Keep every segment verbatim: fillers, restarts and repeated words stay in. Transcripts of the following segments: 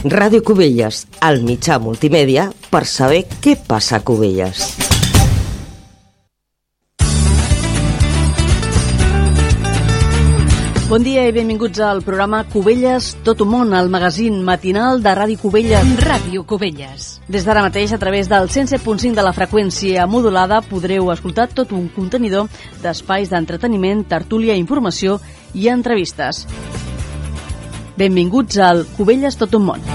Ràdio Cubelles, el mitjà multimèdia per saber què passa a Cubelles. Bon dia i benvinguts al programa Cubelles Tot un món, el magazín matinal de Ràdio Cubelles. Ràdio Cubelles. Des d'ara mateix, a través del cent set punt cinc de la freqüència modulada, podreu escoltar tot un contenidor d'espais d'entreteniment, tertúlia, informació i entrevistes. Benvinguts al Cubelles Tot un món.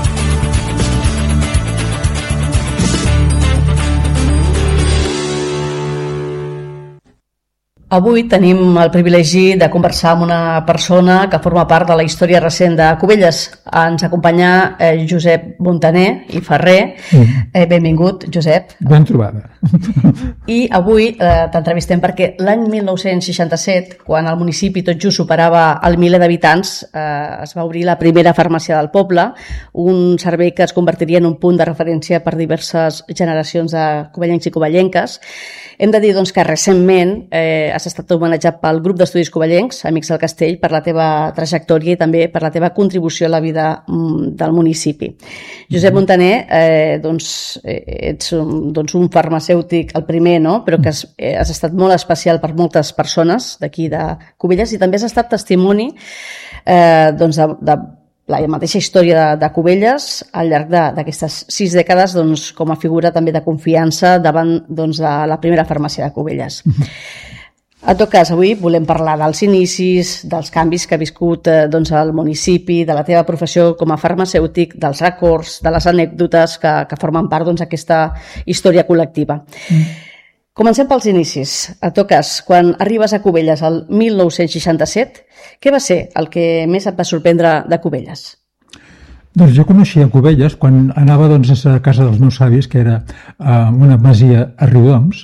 Avui tenim el privilegi de conversar amb una persona que forma part de la història recent de Cubelles. Ens acompanya eh, Josep Montaner i Ferrer. Mm. Eh, benvingut, Josep. Ben trobada. I avui eh, t'entrevistem perquè l'any mil nou-cents seixanta-set, quan el municipi tot just superava el miler d'habitants, eh, es va obrir la primera farmàcia del poble, un servei que es convertiria en un punt de referència per diverses generacions de covellencs i covellenques. Hem de dir doncs, que recentment eh, has estat homenatjat pel grup d'estudis covellencs, Amics del Castell, per la teva trajectòria i també per la teva contribució a la vida mm, del municipi. Josep Montaner, eh, doncs, eh, ets un, doncs, un farmacèutic, el primer, no? Però que has, eh, has estat molt especial per moltes persones d'aquí de Cubelles i també has estat testimoni eh, doncs, de, de la mateixa història de, de Cubelles al llarg d'aquestes sis dècades doncs, com a figura també de confiança davant doncs, de la primera farmàcia de Cubelles. En tot cas, avui volem parlar dels inicis, dels canvis que ha viscut eh, doncs, el municipi, de la teva professió com a farmacèutic, dels records, de les anècdotes que, que formen part d'aquesta doncs, història col·lectiva. Mm. Comencem pels inicis. En tot cas, quan arribes a Cubelles el mil nou-cents seixanta-set, què va ser el que més et va sorprendre de Cubelles? Doncs jo coneixia Cubelles quan anava doncs, a casa dels meus avis, que era uh, una masia a Riudoms,